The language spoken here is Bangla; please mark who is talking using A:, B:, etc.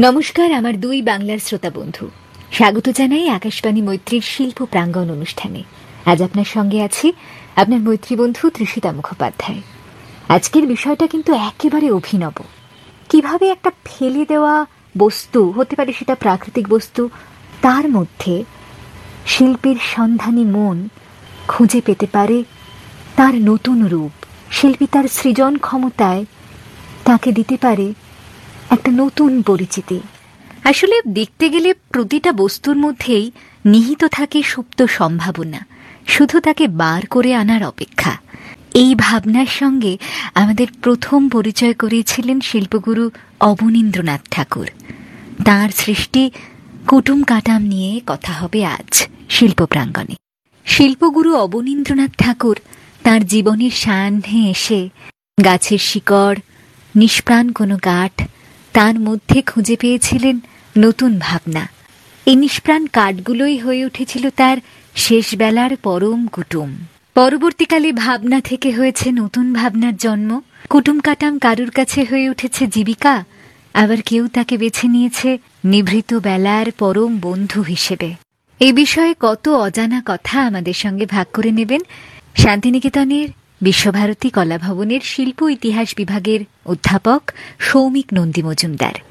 A: নমস্কার আমার দুই বাংলার শ্রোতা বন্ধু, স্বাগত জানাই আকাশবাণী মৈত্রীর শিল্প প্রাঙ্গণ অনুষ্ঠানে। আজ আপনার সঙ্গে আছি আপনার মৈত্রী বন্ধু তৃষিতা মুখোপাধ্যায়। আজকের বিষয়টা কিন্তু একেবারে অভিনব। কিভাবে একটা ফেলে দেওয়া বস্তু, হতে পারে সেটা প্রাকৃতিক বস্তু, তার মধ্যে শিল্পীর সন্ধানী মন খুঁজে পেতে পারে তার নতুন রূপ। শিল্পী তার সৃজন ক্ষমতায় তাকে দিতে পারে একটা নতুন পরিচিতি। আসলে দেখতে গেলে প্রতিটা বস্তুর মধ্যেই নিহিত থাকে সুপ্ত সম্ভাবনা, শুধু তাকে বার করে আনার অপেক্ষা। এই ভাবনার সঙ্গে আমাদের প্রথম পরিচয় করিয়েছিলেন শিল্পগুরু অবনীন্দ্রনাথ ঠাকুর। তাঁর সৃষ্টি কুটুম কাটাম নিয়ে কথা হবে আজ শিল্প প্রাঙ্গণে। শিল্পগুরু অবনীন্দ্রনাথ ঠাকুর তাঁর জীবনের সান্ধ্যে এসে গাছের শিকড়, নিষ্প্রাণ কোনো কাঠ, তার মধ্যে খুঁজে পেয়েছিলেন নতুন ভাবনা। এই নিষ্প্রাণ কাঠগুলোই হয়ে উঠেছিল তার শেষ বেলার পরম কুটুম। পরবর্তীকালে ভাবনা থেকে হয়েছে নতুন ভাবনার জন্ম। কুটুম কাটাম কারুর কাছে হয়ে উঠেছে জীবিকা, আবার কেউ তাকে বেছে নিয়েছে নিভৃত বেলার পরম বন্ধু হিসেবে। এই বিষয়ে কত অজানা কথা আমাদের সঙ্গে ভাগ করে নেবেন শান্তিনিকেতনের বিশ্বভারতী কলা ভবনের শিল্প ইতিহাস বিভাগের অধ্যাপক সৌমিক নন্দী মজুমদার।